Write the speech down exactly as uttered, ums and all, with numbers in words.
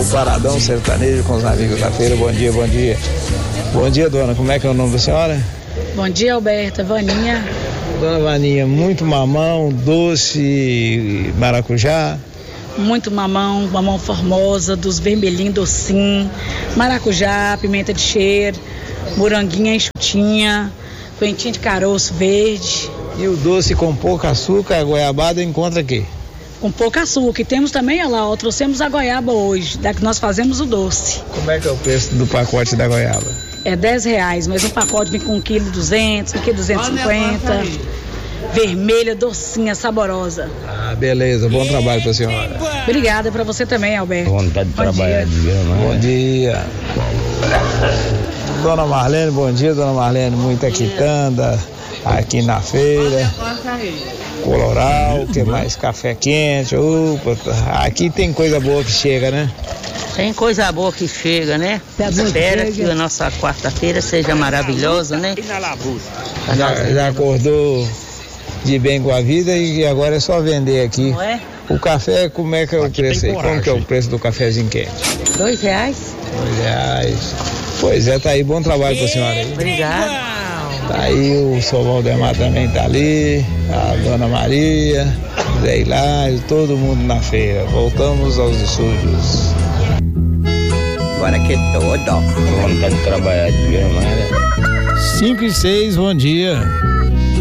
o Paradão Sertanejo com os amigos da feira. Bom dia, bom dia. Bom dia, dona. Como é que é o nome da senhora? Bom dia, Alberta. Vaninha. Dona Vaninha, muito mamão, doce, maracujá. Muito mamão, mamão formosa, dos vermelhinhos, docinho, maracujá, pimenta de cheiro, moranguinha enxutinha, coentinha de caroço verde. E o doce com pouco açúcar, a goiabada encontra aqui? Com pouco açúcar. E temos também, olha lá, ó, trouxemos a goiaba hoje, da que nós fazemos o doce. Como é que é o preço do pacote da goiaba? É dez reais, mas um pacote vem com um quilo duzentos, um quilo duzentos e cinquenta. Vermelha, docinha, saborosa. Ah, beleza. Bom trabalho pra senhora. Obrigada pra você também, Alberto. Vontade de trabalhar, Bom dia. Dona Marlene, bom dia, dona Marlene. Muita quitanda aqui na feira. Coloral, que mais? Café quente. Opa, aqui tem coisa boa que chega, né? Tem coisa boa que chega, né? Espera que a nossa quarta-feira seja maravilhosa, né? Já, já acordou de bem com a vida e agora é só vender aqui. Não é? O café, como é que é o preço aí? Como que é o preço do cafezinho quente? Dois reais. Dois reais. Pois é, tá aí. Bom trabalho pra senhora aí. Obrigada. Tá aí, o seu Valdemar também tá ali, a Dona Maria, Zé Hilário, todo mundo na feira. Voltamos aos estúdios. Agora que todo. Vontade de trabalhar, de ver, cinco e seis, bom dia.